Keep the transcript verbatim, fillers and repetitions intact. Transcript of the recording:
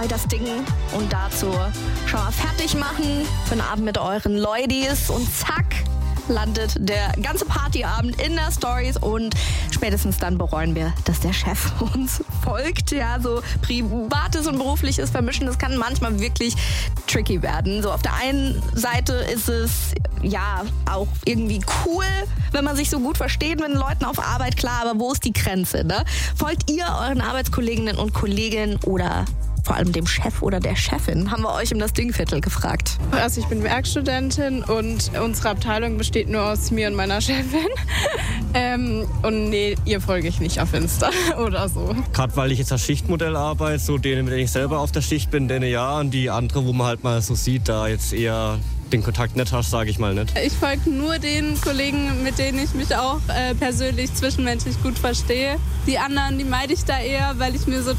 bei das Ding und dazu schon mal fertig machen für den Abend mit euren Ladies und zack, landet der ganze Partyabend in der Stories und spätestens dann bereuen wir, dass der Chef uns folgt. Ja, so Privates und Berufliches vermischen, das kann manchmal wirklich tricky werden. So auf der einen Seite ist es ja auch irgendwie cool, wenn man sich so gut versteht mit den Leuten auf Arbeit, klar, aber wo ist die Grenze, ne? Folgt ihr euren Arbeitskolleginnen und Kollegen oder vor allem dem Chef oder der Chefin, haben wir euch im Das Ding-Viertel gefragt. Also ich bin Werkstudentin und unsere Abteilung besteht nur aus mir und meiner Chefin. ähm, und nee, ihr folge ich nicht auf Insta oder so. Gerade weil ich jetzt das Schichtmodell arbeite, so denen, mit denen ich selber auf der Schicht bin, denen ja, und die andere, wo man halt mal so sieht, da jetzt eher den Kontakt nicht hast, sage ich mal nicht. Ich folge nur den Kollegen, mit denen ich mich auch äh, persönlich zwischenmenschlich gut verstehe. Die anderen, die meide ich da eher, weil ich mir so